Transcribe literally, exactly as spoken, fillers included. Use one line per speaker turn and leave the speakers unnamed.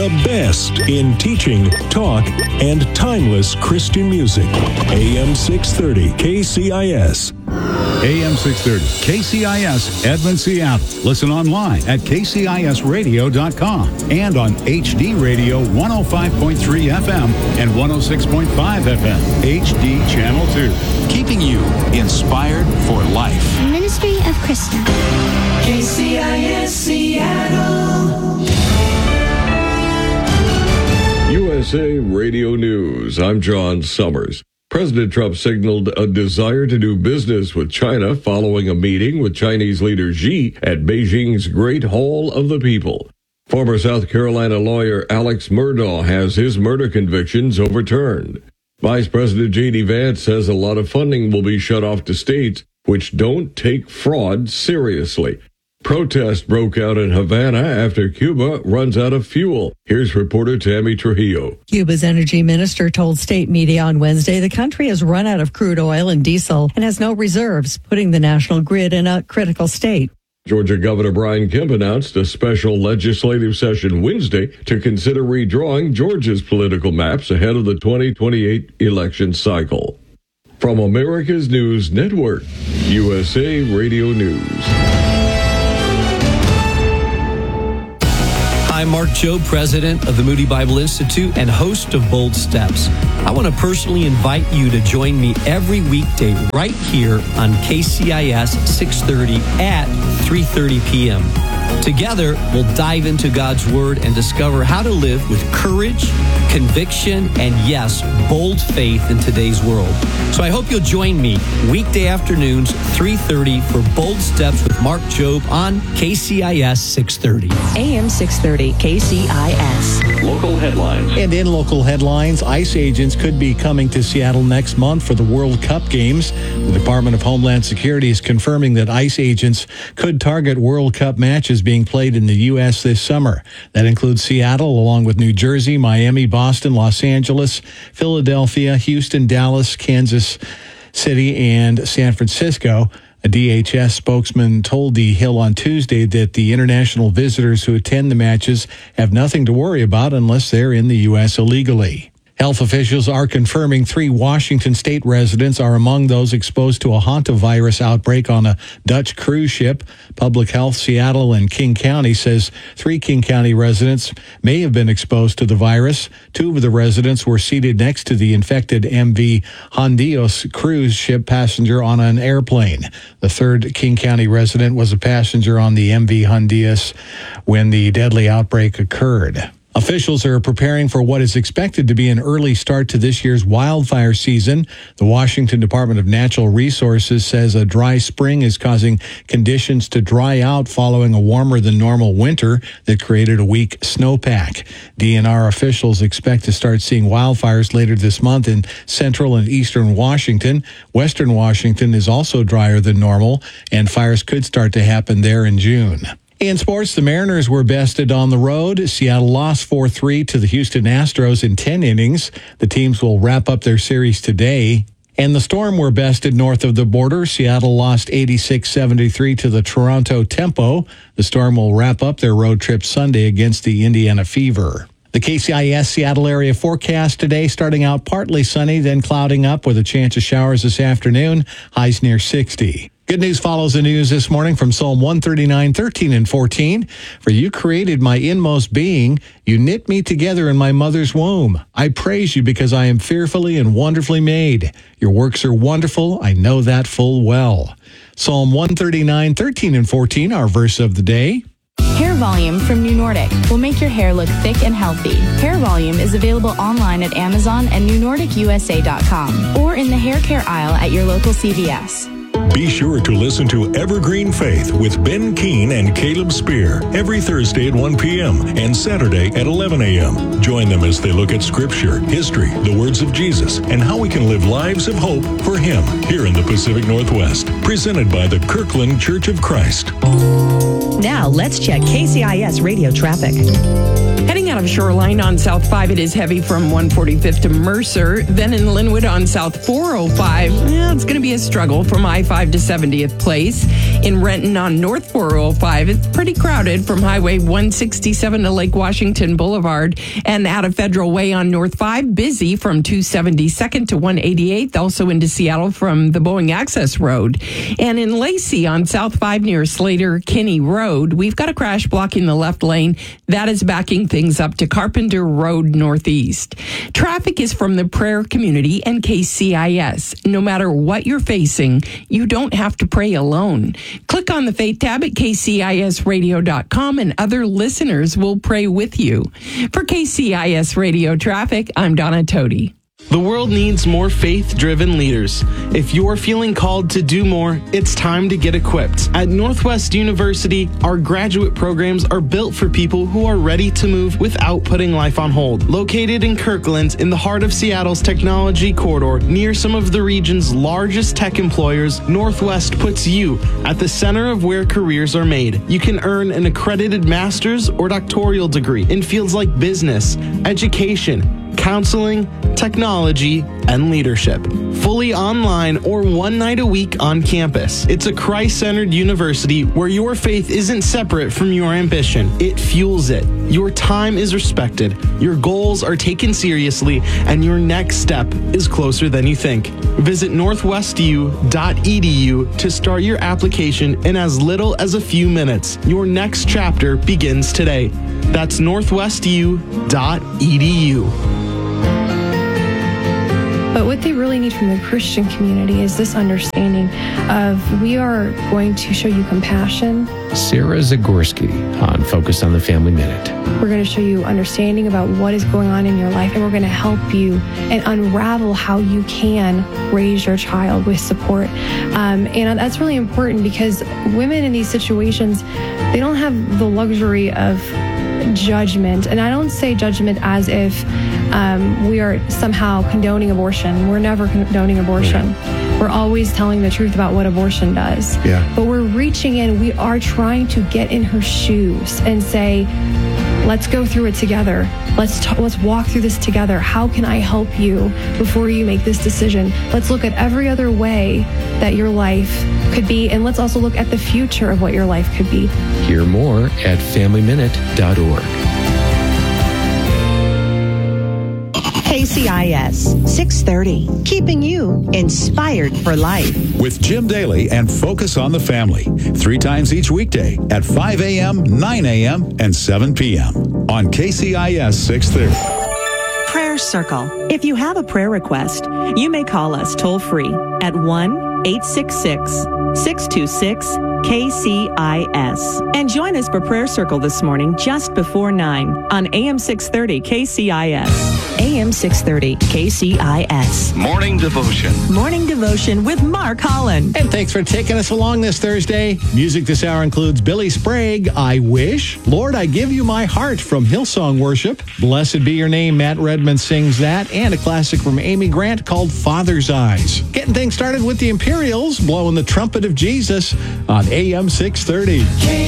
the best in teaching, talk, and timeless Christian music. A M six thirty K C I S.
A M six thirty K C I S, Edmond, Seattle. Listen online at k c i s radio dot com and on H D Radio one oh five point three F M and one oh six point five F M, H D Channel two. Keeping you inspired for life.
Ministry of Krista.
K C I S Seattle.
U S A Radio News. I'm John Summers. President Trump signaled a desire to do business with China following a meeting with Chinese leader Xi at Beijing's Great Hall of the People. Former South Carolina lawyer Alex Murdaugh has his murder convictions overturned. Vice President J D Vance says a lot of funding will be shut off to states which don't take fraud seriously. Protests broke out in Havana after Cuba runs out of fuel. Here's reporter Tammy Trujillo.
Cuba's energy minister told state media on Wednesday the country has run out of crude oil and diesel and has no reserves, putting the national grid in a critical state.
Georgia Governor Brian Kemp announced a special legislative session Wednesday to consider redrawing Georgia's political maps ahead of the twenty twenty-eight election cycle. From America's News Network, U S A Radio News.
I'm Mark Jobe, president of the Moody Bible Institute and host of Bold Steps. I want to personally invite you to join me every weekday right here on K C I S six thirty at three thirty p.m. Together, we'll dive into God's Word and discover how to live with courage, conviction, and yes, bold faith in today's world. So I hope you'll join me weekday afternoons, three thirty for Bold Steps with Mark Jobe on K C I S six thirty.
A M six thirty K C I S.
Local headlines.
And in local headlines, ICE agents could be coming to Seattle next month for the World Cup games. The Department of Homeland Security is confirming that ICE agents could target World Cup matches being played in the U S this summer. That includes Seattle, along with New Jersey, Miami, Boston, Los Angeles, Philadelphia, Houston, Dallas, Kansas City, and San Francisco. A D H S spokesman told The Hill on Tuesday that the international visitors who attend the matches have nothing to worry about unless they're in the U S illegally. Health officials are confirming three Washington state residents are among those exposed to a hantavirus outbreak on a Dutch cruise ship. Public Health Seattle and King County says three King County residents may have been exposed to the virus. Two of the residents were seated next to the infected M V Hondios cruise ship passenger on an airplane. The third King County resident was a passenger on the M V Hondios when the deadly outbreak occurred. Officials are preparing for what is expected to be an early start to this year's wildfire season. The Washington Department of Natural Resources says a dry spring is causing conditions to dry out following a warmer than normal winter that created a weak snowpack. D N R officials expect to start seeing wildfires later this month in central and eastern Washington. Western Washington is also drier than normal, and fires could start to happen there in June. In sports, the Mariners were bested on the road. Seattle lost four three to the Houston Astros in ten innings. The teams will wrap up their series today. And the Storm were bested north of the border. Seattle lost eighty-six seventy-three to the Toronto Tempo. The Storm will wrap up their road trip Sunday against the Indiana Fever. The K C I S Seattle area forecast today, starting out partly sunny, then clouding up with a chance of showers this afternoon. Highs near sixty. Good news follows the news this morning from Psalm one thirty-nine, thirteen and fourteen. For you created my inmost being. You knit me together in my mother's womb. I praise you because I am fearfully and wonderfully made. Your works are wonderful. I know that full well. Psalm one thirty-nine, thirteen and fourteen, our verse of the day.
Hair Volume from New Nordic will make your hair look thick and healthy. Hair Volume is available online at Amazon and new nordic u s a dot com or in the hair care aisle at your local C V S.
Be sure to listen to Evergreen Faith with Ben Keene and Caleb Spear every Thursday at one p.m. and Saturday at eleven a.m. Join them as they look at Scripture, history, the words of Jesus, and how we can live lives of hope for Him here in the Pacific Northwest. Presented by the Kirkland Church of Christ.
Now let's check K C I S radio traffic. Heading out
out of Shoreline on South five, it is heavy from one forty-fifth to Mercer. Then in Linwood on South four oh five, yeah, it's going to be a struggle from I five to seventieth Place. In Renton on North four oh five, it's pretty crowded from Highway one sixty-seven to Lake Washington Boulevard. And out of Federal Way on North five, busy from two seventy-second to one eighty-eighth, also into Seattle from the Boeing Access Road. And in Lacey on South five near Slater Kinney Road, we've got a crash blocking the left lane. That is backing things up to Carpenter Road Northeast. Traffic is from the prayer community and K C I S. No matter what you're facing, you don't have to pray alone. Click on the Faith tab at K C I S radio dot com and other listeners will pray with you. For K C I S Radio Traffic, I'm Donna Tody.
The world needs more faith-driven leaders. If you're feeling called to do more, it's time to get equipped. At Northwest University, our graduate programs are built for people who are ready to move without putting life on hold. Located in Kirkland, in the heart of Seattle's technology corridor, near some of the region's largest tech employers, Northwest puts you at the center of where careers are made. You can earn an accredited master's or doctoral degree in fields like business, education, counseling, technology, and leadership. Fully online or one night a week on campus. It's a Christ-centered university where your faith isn't separate from your ambition. It fuels it. Your time is respected, your goals are taken seriously, and your next step is closer than you think. Visit northwest u dot e d u to start your application in as little as a few minutes. Your next chapter begins today. That's northwest u dot e d u.
But what they really need from the Christian community is this understanding of we are going to show you compassion.
Sarah Zagorski on Focus on the Family Minute.
We're going to show you understanding about what is going on in your life, and we're going to help you and unravel how you can raise your child with support. Um, and that's really important because women in these situations, they don't have the luxury of judgment. And I don't say judgment as if um, we are somehow condoning abortion. We're never condoning abortion. Yeah. We're always telling the truth about what abortion does.
Yeah.
But we're reaching in, we are trying to get in her shoes and say, let's go through it together. Let's t- let's walk through this together. How can I help you before you make this decision? Let's look at every other way that your life could be, and let's also look at the future of what your life could be.
Hear more at family minute dot org.
K C I S six thirty, keeping you inspired for life.
With Jim Daly and Focus on the Family, three times each weekday at five a.m., nine a.m., and seven p.m. on K C I S six thirty.
Prayer Circle. If you have a prayer request, you may call us toll free at one eight six six, six two six, K C I S. And join us for Prayer Circle this morning just before nine on A M six thirty K C I S. A M six thirty K C I S.
Morning Devotion.
Morning Devotion with Mark Holland.
And thanks for taking us along this Thursday. Music this hour includes Billy Sprague, I Wish. Lord, I Give You My Heart from Hillsong Worship. Blessed Be Your Name, Matt Redman sings that. And a classic from Amy Grant called Father's Eyes. Getting things started with the Imperials, blowing the trumpet of Jesus on A M six thirty.